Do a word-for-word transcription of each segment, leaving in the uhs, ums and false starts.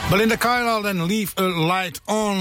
Belinda Carlisle en Leave a Light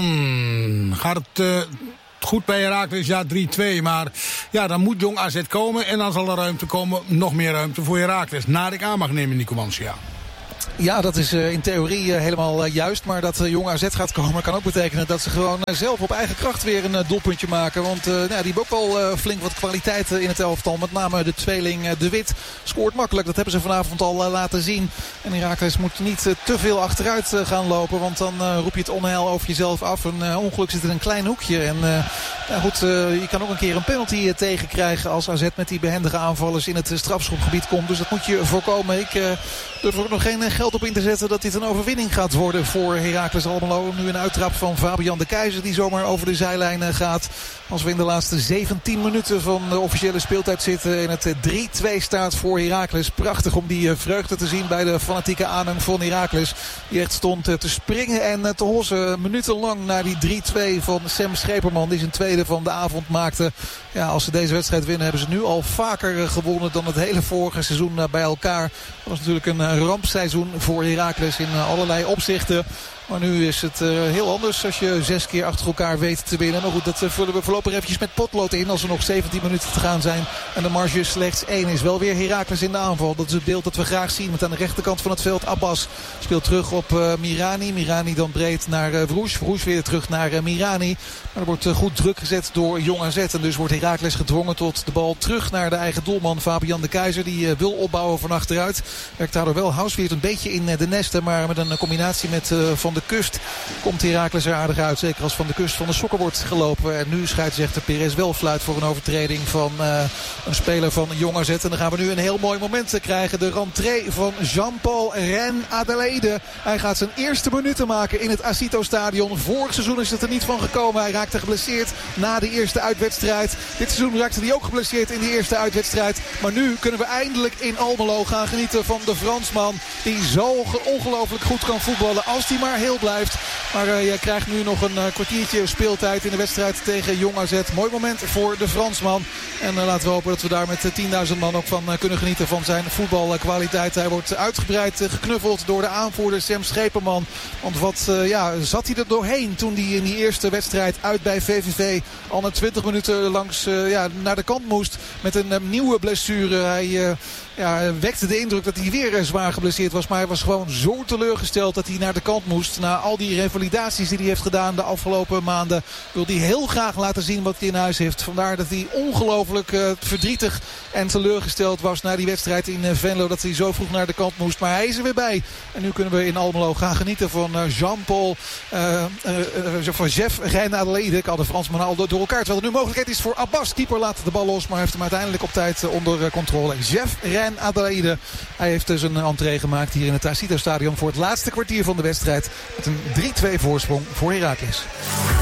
On. Gaat het uh, goed bij Heracles? Ja, drie twee. Maar ja, dan moet Jong A Z komen. En dan zal er ruimte komen, nog meer ruimte voor Heracles. Naar ik aan mag nemen, Nico Mancia. Ja, dat is uh, in theorie uh, helemaal uh, juist. Maar dat uh, Jong A Z gaat komen kan ook betekenen dat ze gewoon uh, zelf op eigen kracht weer een uh, doelpuntje maken. Want uh, nou, die hebben ook wel uh, flink wat kwaliteit uh, in het elftal. Met name de tweeling uh, De Wit scoort makkelijk. Dat hebben ze vanavond al uh, laten zien. En Heracles moet niet uh, te veel achteruit uh, gaan lopen. Want dan uh, roep je het onheil over jezelf af. Een uh, ongeluk zit in een klein hoekje. En uh, ja, goed, uh, je kan ook een keer een penalty uh, tegenkrijgen als A Z met die behendige aanvallers in het uh, strafschopgebied komt. Dus dat moet je voorkomen. Ik uh, durf er ook nog geen uh, geld op in te zetten dat dit een overwinning gaat worden voor Heracles Almelo. Nu een uittrap van Fabian de Keizer die zomaar over de zijlijn gaat. Als we in de laatste zeventien minuten van de officiële speeltijd zitten en het drie twee staat voor Heracles. Prachtig om die vreugde te zien bij de fanatieke aanhang van Heracles. Die echt stond te springen en te hossen minutenlang naar die drie twee van Sam Scheperman. Die zijn tweede van de avond maakte. Ja, als ze deze wedstrijd winnen hebben ze nu al vaker gewonnen dan het hele vorige seizoen bij elkaar. Dat was natuurlijk een rampseizoen voor Heracles in allerlei opzichten. Maar nu is het uh, heel anders als je zes keer achter elkaar weet te winnen. Maar goed, dat uh, vullen we voorlopig eventjes met potlood in als er nog zeventien minuten te gaan zijn. En de marge slechts één is. Wel weer Heracles in de aanval. Dat is het beeld dat we graag zien. Met aan de rechterkant van het veld Abbas speelt terug op uh, Mirani. Mirani dan breed naar uh, Vroes. Vroes weer terug naar uh, Mirani. Maar er wordt uh, goed druk gezet door Jong A Z. En dus wordt Heracles gedwongen tot de bal terug naar de eigen doelman Fabian de Keizer. Die uh, wil opbouwen van achteruit. Werkt daardoor wel Houseweert een beetje in uh, de nesten. Maar met een combinatie met uh, Van de Kust komt Heracles er aardig uit. Zeker als Van de Kust van de sokken wordt gelopen. En nu scheidsrechter Perez wel fluit voor een overtreding van uh, een speler van Jong A Z. En dan gaan we nu een heel mooi moment krijgen. De rentree van Jean-Paul Ren Adelaide. Hij gaat zijn eerste minuten maken in het Acito Stadion. Vorig seizoen is het er niet van gekomen. Hij raakte geblesseerd na de eerste uitwedstrijd. Dit seizoen raakte hij ook geblesseerd in de eerste uitwedstrijd. Maar nu kunnen we eindelijk in Almelo gaan genieten van de Fransman. Die zo ongelooflijk goed kan voetballen als hij maar heel blijft. Maar uh, je krijgt nu nog een uh, kwartiertje speeltijd in de wedstrijd tegen Jong A Z. Mooi moment voor de Fransman. En uh, laten we hopen dat we daar met uh, tienduizend man ook van uh, kunnen genieten van zijn voetbalkwaliteit. Hij wordt uitgebreid uh, geknuffeld door de aanvoerder Sam Scheperman. Want wat uh, ja, zat hij er doorheen toen hij in die eerste wedstrijd uit bij V V V al na twintig minuten langs uh, ja, naar de kant moest met een uh, nieuwe blessure. Hij uh, ja, wekte de indruk dat hij weer uh, zwaar geblesseerd was. Maar hij was gewoon zo teleurgesteld dat hij naar de kant moest. Na al die revalidaties die hij heeft gedaan de afgelopen maanden wil hij heel graag laten zien wat hij in huis heeft. Vandaar dat hij ongelooflijk uh, verdrietig en teleurgesteld was na die wedstrijd in uh, Venlo. Dat hij zo vroeg naar de kant moest. Maar hij is er weer bij. En nu kunnen we in Almelo gaan genieten van uh, Jean-Paul, uh, uh, uh, van Jeff Ren Adelaide. Ik had de Fransman al door elkaar. Terwijl er nu mogelijkheid is voor Abbas. Keeper laat de bal los, maar heeft hem uiteindelijk op tijd uh, onder uh, controle. Jeff Ren Adelaide. Hij heeft dus een entree gemaakt hier in het Acito Stadion voor het laatste kwartier van de wedstrijd. Met een drie twee voorsprong voor Heracles.